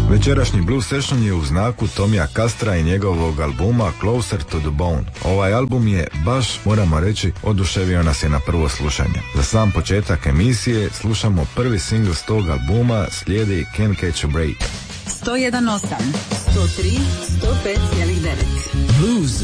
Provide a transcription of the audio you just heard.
Večerašnji Blues Session je u znaku Tomija Castra i njegovog albuma Closer to the Bone. Ovaj album je baš, moramo reći, oduševio nas je na prvo slušanje. Za sam početak emisije slušamo prvi singl s tog albuma, slijedi Can't Catch a Break. 101.8, 103, 105,9 Blues